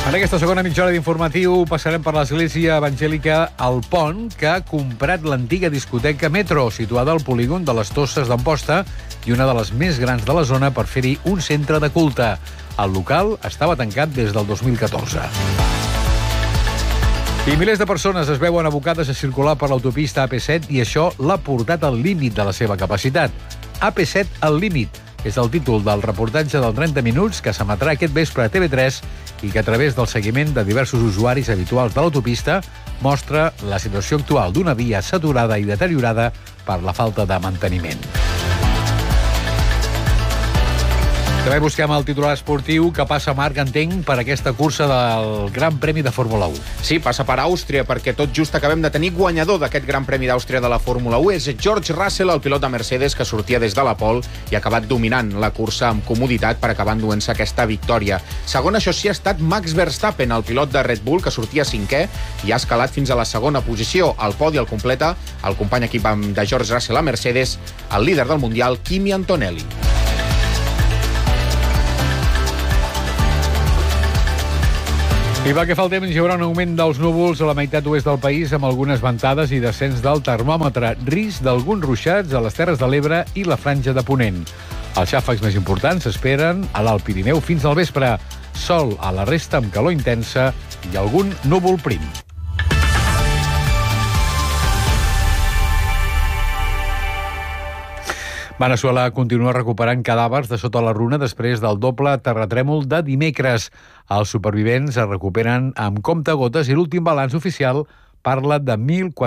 En aquesta segona mitja hora d'informatiu passarem per l'església evangèlica El Pont, que ha comprat l'antiga discoteca Metro, situada al polígon de les Tosses d'Amposta i una de les més grans de la zona, per fer-hi un centre de culte. El local estava tancat des del 2014. I milers de persones es veuen abocades a circular per l'autopista AP7 i això l'ha portat al límit de la seva capacitat. AP7 al límit és el títol del reportatge del 30 minuts que s'emetrà aquest vespre a TV3 i que a través del seguiment de diversos usuaris habituals de l'autopista mostra la situació actual d'una via saturada i deteriorada per la falta de manteniment. També busquem el titular esportiu que passa, Marc, entenc, per aquesta cursa del Gran Premi de Fórmula 1. Sí, passa per Àustria, perquè tot just acabem de tenir guanyador d'aquest Gran Premi d'Àustria de la Fórmula 1. És George Russell, el pilot de Mercedes, que sortia des de la pole i ha acabat dominant la cursa amb comoditat per acabar enduent-se aquesta victòria. Segon, això sí, ha estat Max Verstappen, el pilot de Red Bull, que sortia cinquè i ha escalat fins a la segona posició. Al podi el completa el company equip de George Russell a Mercedes, el líder del Mundial, Kimi Antonelli. I pel que fa al temps, hi haurà un augment dels núvols a la meitat oest del país amb algunes ventades i descens del termòmetre. Risc d'alguns ruixats a les Terres de l'Ebre i la Franja de Ponent. Els xàfecs més importants s'esperen a l'Alt Pirineu fins al vespre. Sol a la resta amb calor intensa i algun núvol prim. Veneçuela continua recuperant cadàvers de sota la runa després del doble terratrèmol de dimecres. Els supervivents es recuperen amb comptagotes i l'últim balanç oficial parla de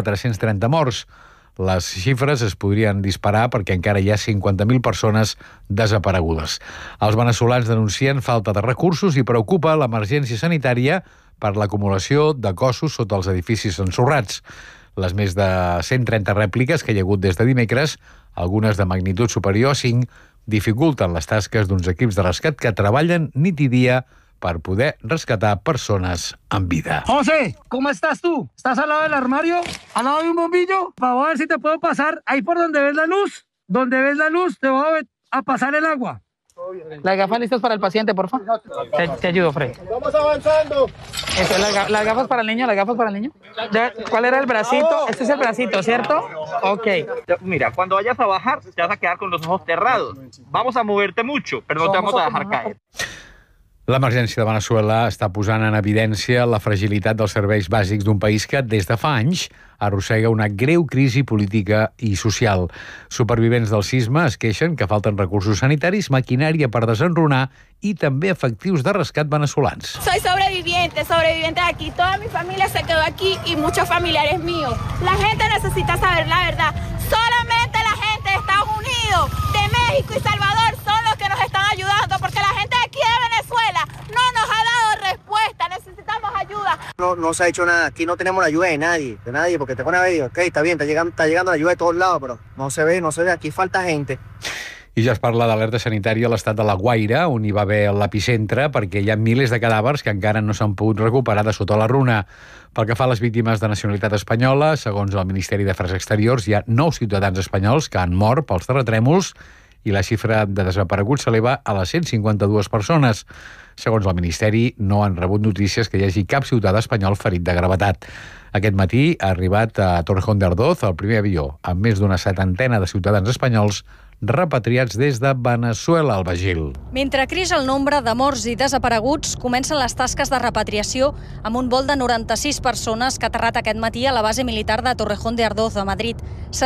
1.430 morts. Les xifres es podrien disparar perquè encara hi ha 50.000 persones desaparegudes. Els veneçolans denuncien falta de recursos i preocupa l'emergència sanitària per l'acumulació de cossos sota els edificis ensorrats. Les més de 130 rèpliques que hi ha hagut des de dimecres, algunes de magnitud superior a 5, dificulten les tasques d'uns equips de rescat que treballen nit i dia per poder rescatar persones en vida. José, ¿cómo estás tú? ¿Estás al lado del armario? ¿Al lado de un bombillo? Vamos a ver si te puedo pasar ahí por donde ves la luz. Donde ves la luz te voy a pasar el agua. Las gafas listas para el paciente, por favor. Te ayudo, Fred. Vamos avanzando. Eso, las gafas para el niño, las gafas para el niño. ¿Cuál era el bracito? Este es el bracito, ¿cierto? Ok. Mira, cuando vayas a bajar, te vas a quedar con los ojos cerrados. Vamos a moverte mucho, pero no te vamos a dejar caer. L'emergència de Veneçuela està posant en evidència la fragilitat dels serveis bàsics d'un país que, des de fa anys, arrossega una greu crisi política i social. Supervivents del sisme es queixen que falten recursos sanitaris, maquinària per desenrunar i també efectius de rescat venezolans. Soy sobreviviente de aquí. Toda mi familia se quedó aquí y muchos familiares míos. La gente necesita saber la verdad. Solamente la gente de Estados Unidos, de México y Salvador son los que nos están ayudando, porque la gente de aquí de Venezuela no nos ha dado respuesta. Necesitamos ayuda. No se ha hecho nada. Aquí no tenemos la ayuda de nadie, porque te pone a ver, ok, está bien, está llegando la ayuda de todos lados, pero no se ve, aquí falta gente. I ja es parla d'alerta sanitària a l'estat de La Guaira, on hi va haver l'epicentre, perquè hi ha milers de cadàvers que encara no s'han pogut recuperar de sota la runa. Pel que fa a les víctimes de nacionalitat espanyola, segons el Ministeri d'Afers Exteriors, hi ha 9 ciutadans espanyols que han mort pels terratrèmols i la xifra de desapareguts s'eleva a les 152 persones. Segons el Ministeri, no han rebut notícies que hi hagi cap ciutadà espanyol ferit de gravetat. Aquest matí ha arribat a Torrejón de Ardoz el primer avió, amb més d'una 70 de ciutadans espanyols repatriats des de Veneçuela al Bagil. Mentre creix el nombre de morts i desapareguts, comencen les tasques de repatriació amb un vol de 96 persones que ha aterrat aquest matí a la base militar de Torrejón de Ardoz, a Madrid.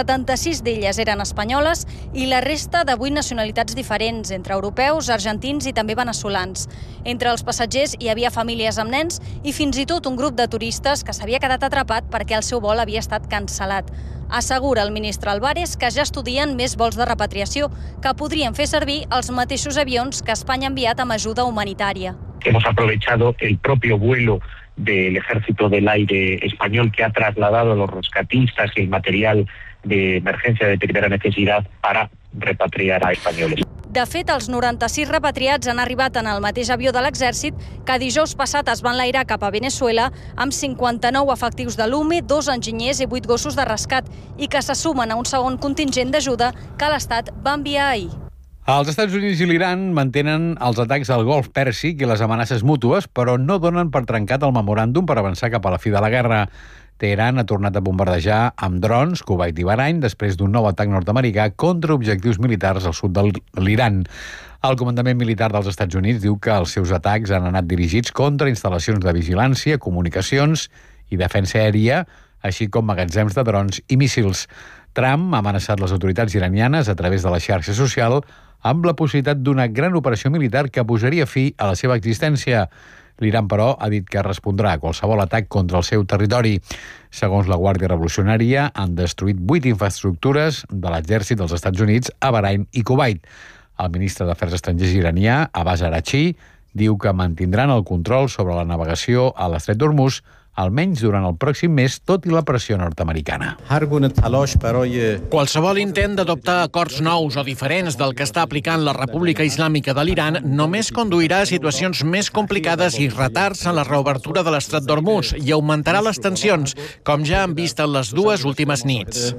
76 d'elles eren espanyoles i la resta de 8 nacionalitats diferents, entre europeus, argentins i també veneçolans. Entre els passatgers hi havia famílies amb nens i fins i tot un grup de turistes que s'havia quedat atrapat perquè el seu vol havia estat cancel·lat. Assegura el ministre Álvarez que ja estudien més vols de repatriació que podrien fer servir els mateixos avions que Espanya ha enviat amb ajuda humanitària. Hemos aprovechado el propio vuelo del Ejército del Aire español que ha trasladado a los rescatistas y el material de emergencia de primera necesidad para repatriar a españoles. De fet, els 96 repatriats han arribat en el mateix avió de l'Exèrcit que dijous passat es van enlairar cap a Veneçuela amb 59 efectius de l'UME, 2 enginyers i 8 gossos de rescat i que se sumen a un segon contingent d'ajuda que l'Estat va enviar ahir. Els Estats Units i l'Iran mantenen els atacs al Golf Pèrsic i les amenaces mútues, però no donen per trencat el memoràndum per avançar cap a la fi de la guerra. Teheran ha tornat a bombardejar amb drons Kuwait i Bahrain després d'un nou atac nord-americà contra objectius militars al sud de l'Iran. El comandament militar dels Estats Units diu que els seus atacs han anat dirigits contra instal·lacions de vigilància, comunicacions i defensa aèria, així com magatzems de drons i míssils. Trump ha amenaçat les autoritats iranianes a través de la xarxa social amb la possibilitat d'una gran operació militar que posaria fi a la seva existència. L'Iran, però, ha dit que respondrà a qualsevol atac contra el seu territori. Segons la Guàrdia Revolucionària, han destruït 8 infraestructures de l'exèrcit dels Estats Units a Bahrain i Kuwait. El ministre d'Afers Estrangers iranià, Abbas Araghchi, diu que mantindran el control sobre la navegació a l'estret d'Hormuz almenys durant el pròxim mes, tot i la pressió nord-americana. Qualsevol intent d'adoptar acords nous o diferents del que està aplicant la República Islàmica de l'Iran només conduirà a situacions més complicades i retards en la reobertura de l'estret d'Hormuz i augmentarà les tensions, com ja han vist en les dues últimes nits.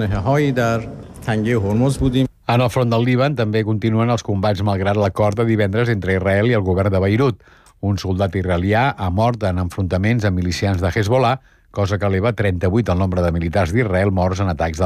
En el front del Líban també continuen els combats malgrat l'acord de divendres entre Israel i el govern de Beirut. Un soldat israelià ha mort en enfrontaments amb milicians de Hezbollah, cosa que eleva 38 el nombre de militars d'Israel morts en atacs